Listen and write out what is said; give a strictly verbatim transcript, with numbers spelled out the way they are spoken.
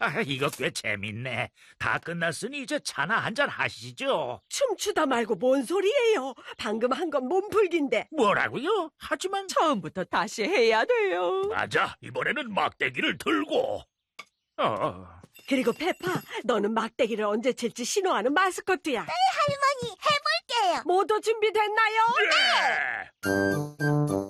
아, 이거 꽤 재밌네. 다 끝났으니 이제 차나 한잔 하시죠. 춤추다 말고 뭔 소리예요? 방금 한 건 몸풀기인데. 뭐라고요? 하지만 처음부터 다시 해야 돼요. 맞아. 이번에는 막대기를 들고. 어. 그리고 페파, 너는 막대기를 언제 칠지 신호하는 마스코트야. 할머니, 해볼게요. 모두 준비됐나요? 네.